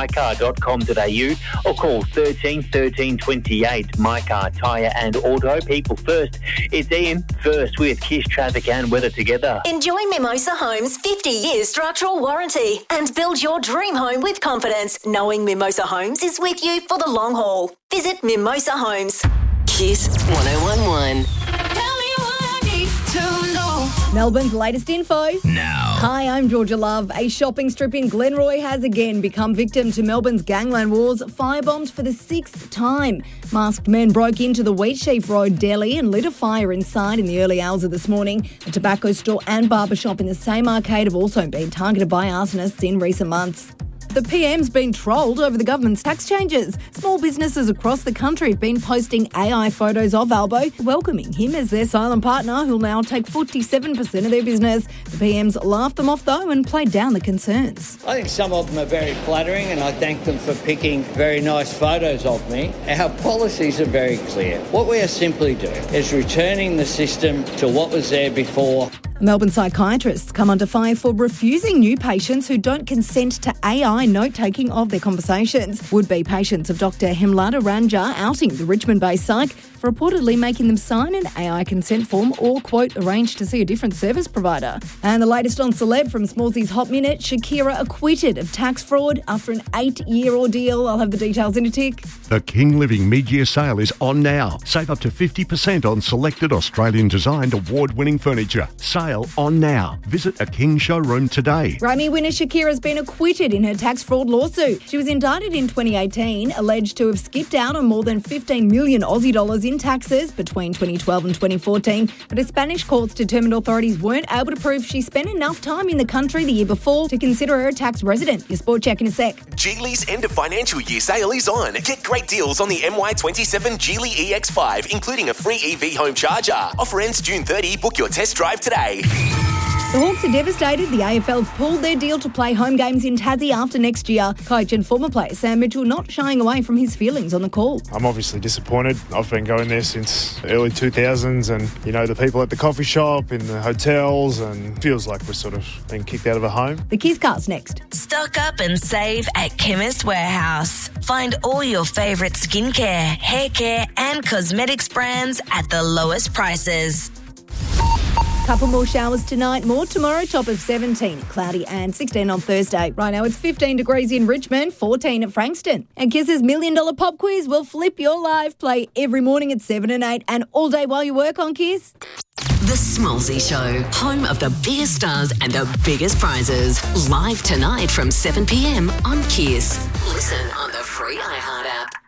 mycar.com.au or call 13 13 28. MyCar Tyre and Auto. People first. It's Ian first with Kiss Traffic and Weather together. Enjoy Mimosa Homes' 50-year structural warranty and build your dream home with confidence, knowing Mimosa Homes is with you for the long haul. Visit Mimosa Homes. Kiss 1011. Tell me what I need to know. Melbourne's latest info. Now. Hi, I'm Georgia Love. A shopping strip in Glenroy has again become victim to Melbourne's gangland wars, firebombed for the 6th time. Masked men broke into the Wheatsheaf Road deli and lit a fire inside in the early hours of this morning. A tobacco store and barbershop in the same arcade have also been targeted by arsonists in recent months. The PM's been trolled over the government's tax changes. Small businesses across the country have been posting AI photos of Albo, welcoming him as their silent partner, who'll now take 47% of their business. The PM's laughed them off, though, and played down the concerns. I think some of them are very flattering, and I thank them for picking very nice photos of me. Our policies are very clear. What we are simply doing is returning the system to what was there before. Melbourne psychiatrists come under fire for refusing new patients who don't consent to AI note-taking of their conversations. Would-be patients of Dr Hemlata Ranja outing the Richmond-based psych for reportedly making them sign an AI consent form or, quote, arrange to see a different service provider. And the latest on Celeb from Smallsy's Hot Minute, Shakira acquitted of tax fraud after an 8-year ordeal. I'll have the details in a tick. The King Living mid-year sale is on now. Save up to 50% on selected Australian-designed award-winning furniture. Sale on now. Visit a King showroom today. Grammy winner Shakira has been acquitted in her tax fraud lawsuit. She was indicted in 2018, alleged to have skipped out on more than 15 million Aussie dollars in taxes between 2012 and 2014, but a Spanish courts determined authorities weren't able to prove she spent enough time in the country the year before to consider her a tax resident. Your sport check in a sec. Geely's end of financial year sale is on. Get great deals on the MY27 Geely EX5, including a free EV home charger. Offer ends June 30. Book your test drive today. The Hawks are devastated. The AFL's pulled their deal to play home games in Tassie after next year. Coach and former player Sam Mitchell not shying away from his feelings on the call. I'm obviously disappointed. I've been going there since early 2000s, and, you know, the people at the coffee shop, in the hotels, and it feels like we're sort of being kicked out of a home. The Kisscast next. Stock up and save at Chemist Warehouse. Find all your favourite skincare, hair care and cosmetics brands at the lowest prices. Couple more showers tonight, more tomorrow, top of 17, cloudy and 16 on Thursday. Right now it's 15 degrees in Richmond, 14 at Frankston. And Kiss's $1 Million Pop Quiz will flip your life. Play every morning at 7 and 8 and all day while you work on Kiss. The Smallsy Show, home of the biggest stars and the biggest prizes. Live tonight from 7 p.m. on Kiss. Listen on the free iHeart app.